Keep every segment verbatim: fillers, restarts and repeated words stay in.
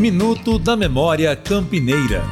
Minuto da Memória Campineira.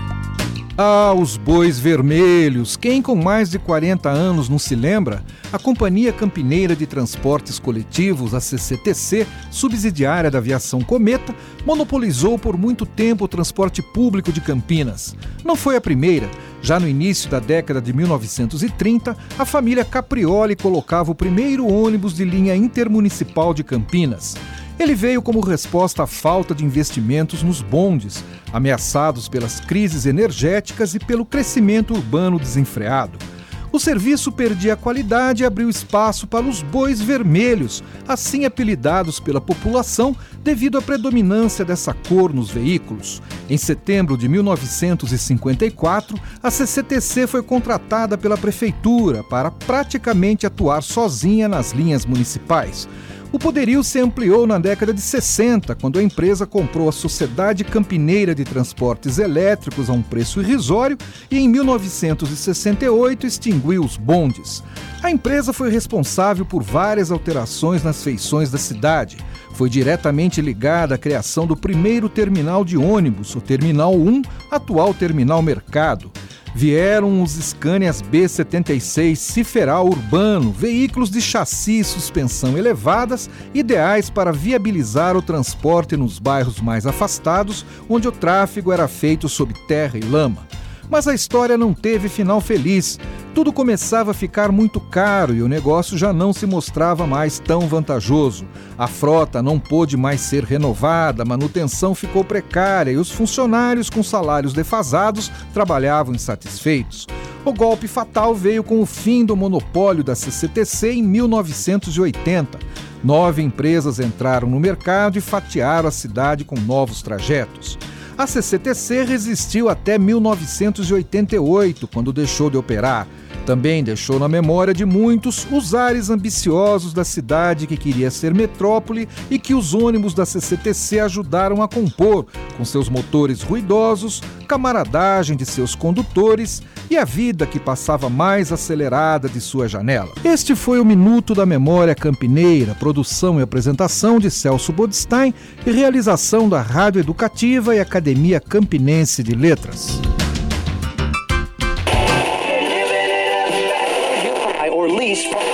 Ah, os bois vermelhos! Quem com mais de quarenta anos não se lembra? A Companhia Campineira de Transportes Coletivos, a C C T C, subsidiária da Aviação Cometa, monopolizou por muito tempo o transporte público de Campinas. Não foi a primeira. Já no início da década de mil novecentos e trinta, a família Caprioli colocava o primeiro ônibus de linha intermunicipal de Campinas. Ele veio como resposta à falta de investimentos nos bondes, ameaçados pelas crises energéticas e pelo crescimento urbano desenfreado. O serviço perdia a qualidade e abriu espaço para os bois vermelhos, assim apelidados pela população devido à predominância dessa cor nos veículos. Em setembro de mil novecentos e cinquenta e quatro, a C C T C foi contratada pela prefeitura para praticamente atuar sozinha nas linhas municipais. O poderio se ampliou na década de sessenta, quando a empresa comprou a Sociedade Campineira de Transportes Elétricos a um preço irrisório e, em mil novecentos e sessenta e oito, extinguiu os bondes. A empresa foi responsável por várias alterações nas feições da cidade. Foi diretamente ligada à criação do primeiro terminal de ônibus, o Terminal um, atual Terminal Mercado. Vieram os Scanias B setenta e seis Ciferal Urbano, veículos de chassi e suspensão elevadas, ideais para viabilizar o transporte nos bairros mais afastados, onde o tráfego era feito sob terra e lama. Mas a história não teve final feliz. Tudo começava a ficar muito caro e o negócio já não se mostrava mais tão vantajoso. A frota não pôde mais ser renovada, a manutenção ficou precária e os funcionários com salários defasados trabalhavam insatisfeitos. O golpe fatal veio com o fim do monopólio da C C T C em mil novecentos e oitenta. Nove empresas entraram no mercado e fatiaram a cidade com novos trajetos. A C C T C resistiu até mil novecentos e oitenta e oito, quando deixou de operar. Também deixou na memória de muitos os ares ambiciosos da cidade que queria ser metrópole e que os ônibus da C C T C ajudaram a compor, com seus motores ruidosos, camaradagem de seus condutores e a vida que passava mais acelerada de sua janela. Este foi o Minuto da Memória Campineira, produção e apresentação de Celso Bodstein e realização da Rádio Educativa e Academia Campinense de Letras. Or lease from